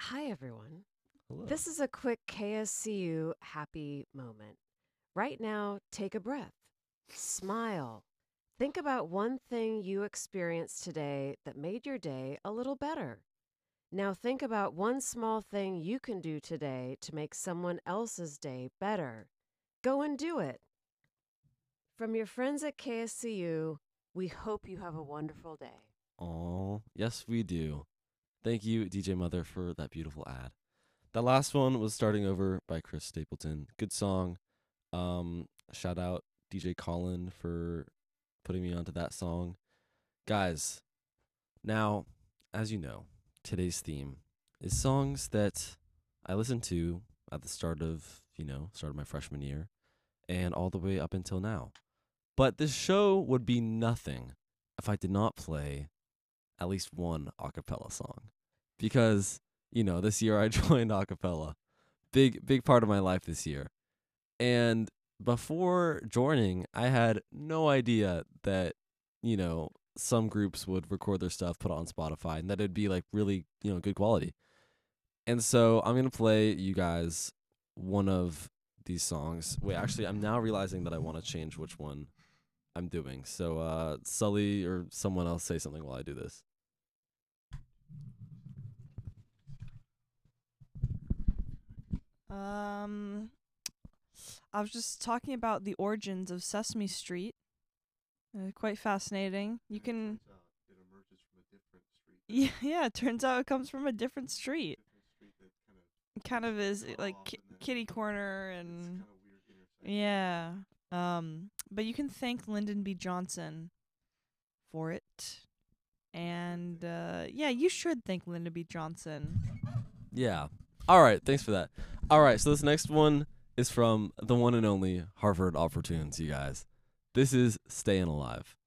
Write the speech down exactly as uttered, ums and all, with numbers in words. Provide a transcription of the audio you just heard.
Hi, everyone. Hello. This is a quick K S C U happy moment. Right now, take a breath. Smile. Think about one thing you experienced today that made your day a little better. Now, think about one small thing you can do today to make someone else's day better. Go and do it. From your friends at K S C U, we hope you have a wonderful day. Oh, yes, we do. Thank you, D J Mother, for that beautiful ad. That last one was Starting Over by Chris Stapleton. Good song. Um, shout out D J Colin for putting me onto that song. Guys, now, as you know, today's theme is songs that I listened to at the start of, you know, start of my freshman year and all the way up until now. But this show would be nothing if I did not play at least one a cappella song. Because, you know, this year I joined a cappella. Big, big part of my life this year. And before joining, I had no idea that, you know, some groups would record their stuff, put it on Spotify, and that it'd be like really, you know, good quality. And so I'm going to play you guys one of these songs. Wait, actually, I'm now realizing that I want to change which one I'm doing. So, uh, Sully or someone else say something while I do this. Um, I was just talking about the origins of Sesame Street. Uh, quite fascinating. You can. Yeah, yeah. It turns out it comes from a different street. It kind of is uh, like ki- kitty corner and yeah. Um, but you can thank Lyndon B. Johnson for it. And uh, yeah, you should thank Lyndon B. Johnson. Yeah. All right. Thanks for that. All right. So this next one is from the one and only Harvard Opportunes, you guys. This is Staying Alive.